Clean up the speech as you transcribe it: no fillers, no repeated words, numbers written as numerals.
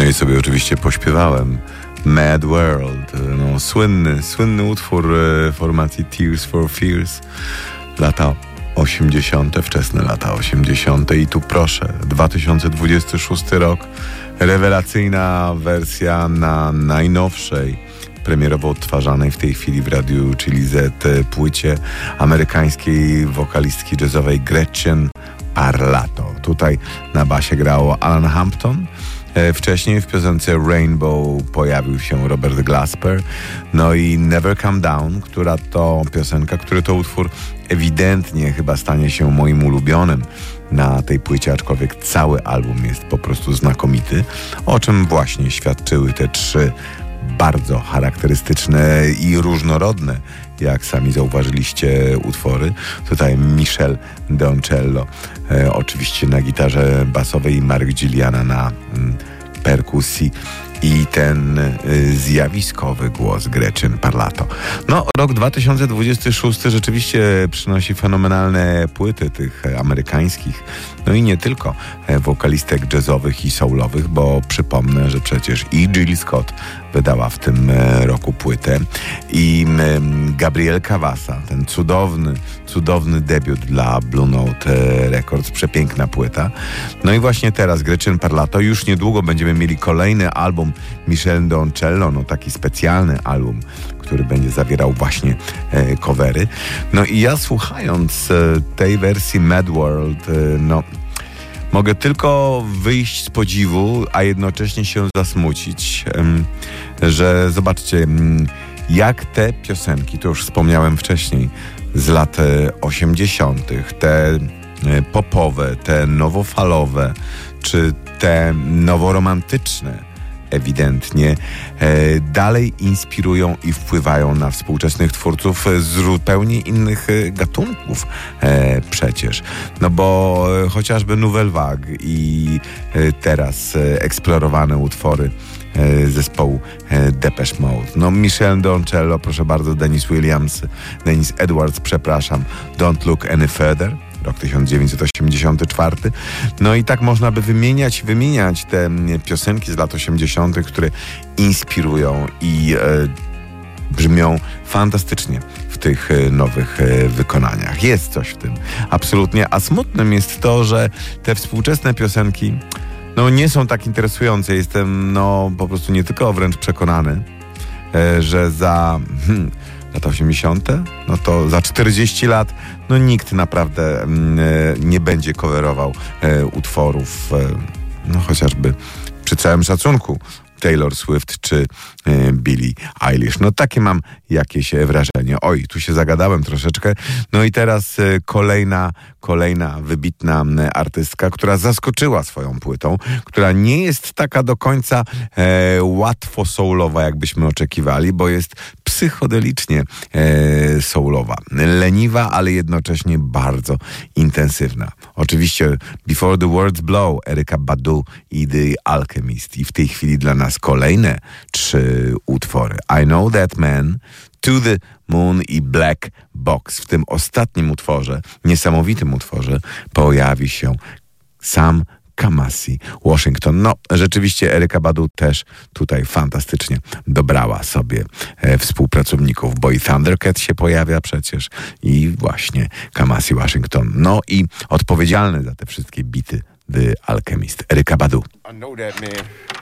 No i sobie oczywiście pośpiewałem Mad World, no, słynny utwór formacji Tears for Fears, lata 80., wczesne lata 80. I tu proszę, 2026 rok, rewelacyjna wersja na najnowszej, premierowo odtwarzanej w tej chwili w Radiu Chili Z płycie amerykańskiej wokalistki jazzowej Gretchen Parlato. Tutaj na basie grało Alan Hampton. Wcześniej w piosence Rainbow pojawił się Robert Glasper. No i Never Come Down, która to piosenka, który to utwór ewidentnie chyba stanie się moim ulubionym na tej płycie, aczkolwiek cały album jest po prostu znakomity, o czym właśnie świadczyły te trzy bardzo charakterystyczne i różnorodne, jak sami zauważyliście, utwory. Tutaj Michel Deoncello, oczywiście na gitarze basowej, i Mark Gilliana na perkusji i ten zjawiskowy głos Gretchen Parlato. No, rok 2026 rzeczywiście przynosi fenomenalne płyty tych amerykańskich, no i nie tylko wokalistek jazzowych i soulowych, bo przypomnę, że przecież i Jill Scott wydała w tym roku płytę i Gabriel Cavassa, ten cudowny debiut dla Blue Note Records, przepiękna płyta. No i właśnie teraz Gretchen Parlato, już niedługo będziemy mieli kolejny album Michel Deoncello, no taki specjalny album, który będzie zawierał właśnie covery. No i ja, słuchając tej wersji Mad World, no mogę tylko wyjść z podziwu, a jednocześnie się zasmucić, że zobaczcie, jak te piosenki, to już wspomniałem wcześniej, z lat 80., te popowe, te nowofalowe, czy te noworomantyczne, ewidentnie dalej inspirują i wpływają na współczesnych twórców z zupełnie innych gatunków przecież. No bo chociażby Nouvelle Vague i teraz eksplorowane utwory zespołu Depeche Mode. No Michel Deoncello, proszę bardzo, Dennis Edwards, przepraszam, Don't Look Any Further, rok 1984. No i tak można by wymieniać te piosenki z lat 80., które inspirują i brzmią fantastycznie w tych nowych wykonaniach. Jest coś w tym, absolutnie. A smutnym jest to, że te współczesne piosenki no nie są tak interesujące. Jestem po prostu nie tylko wręcz przekonany, że za lata 80., no to za 40 lat no nikt naprawdę nie będzie coverował utworów, no chociażby przy całym szacunku Taylor Swift czy Billie Eilish. No takie mam jakieś wrażenie. Oj, tu się zagadałem troszeczkę. No i teraz kolejna wybitna artystka, która zaskoczyła swoją płytą, która nie jest taka do końca łatwo soulowa, jakbyśmy oczekiwali, bo jest psychodelicznie soulowa. Leniwa, ale jednocześnie bardzo intensywna. Oczywiście Before the Words Blow, Erykah Badu i The Alchemist. I w tej chwili dla nas kolejne 3 utwory. I Know That Man, To the Moon i Black Box. W tym ostatnim utworze, niesamowitym utworze, pojawi się sam Kamasi Washington. No, rzeczywiście Erykah Badu też tutaj fantastycznie dobrała sobie współpracowników, bo i Thundercat się pojawia przecież i właśnie Kamasi Washington. No i odpowiedzialny za te wszystkie bity The Alchemist, Erykah Badu. I know that man.